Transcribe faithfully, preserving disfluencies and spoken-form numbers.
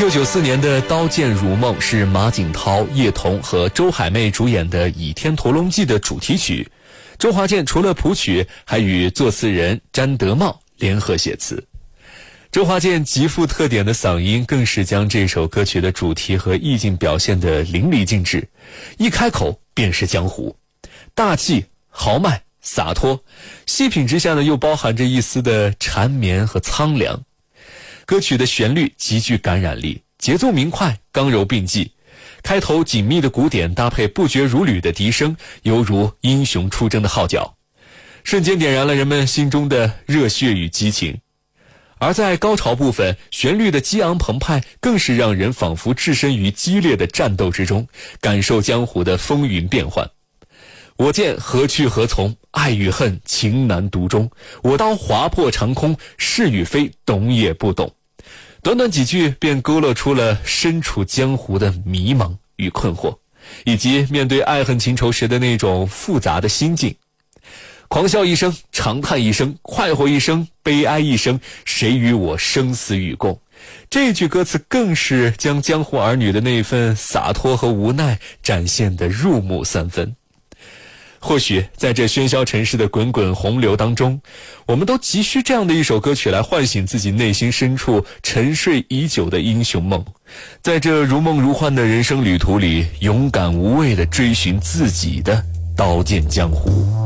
九九四年的《刀剑如梦》是马景涛、叶童和周海媚主演的《倚天屠龙记》的主题曲。周华健除了谱曲，还与作词人詹德茂联合写词。周华健极富特点的嗓音更是将这首歌曲的主题和意境表现得淋漓尽致，一开口便是江湖，大气、豪迈、洒脱，细品之下呢，又包含着一丝的缠绵和苍凉。歌曲的旋律极具感染力，节奏明快，刚柔并济，开头紧密的鼓点搭配不绝如缕的笛声，犹如英雄出征的号角，瞬间点燃了人们心中的热血与激情。而在高潮部分，旋律的激昂澎湃更是让人仿佛置身于激烈的战斗之中，感受江湖的风云变幻。我见何去何从，爱与恨，情难独钟。我刀划破长空，是与非，懂也不懂。短短几句便勾勒出了身处江湖的迷茫与困惑，以及面对爱恨情仇时的那种复杂的心境。狂笑一声，长叹一声，快活一声，悲哀一声，谁与我生死与共。这句歌词更是将江湖儿女的那份洒脱和无奈展现得入木三分。或许在这喧嚣尘世的滚滚洪流当中，我们都急需这样的一首歌曲来唤醒自己内心深处沉睡已久的英雄梦，在这如梦如幻的人生旅途里，勇敢无畏地追寻自己的刀剑江湖。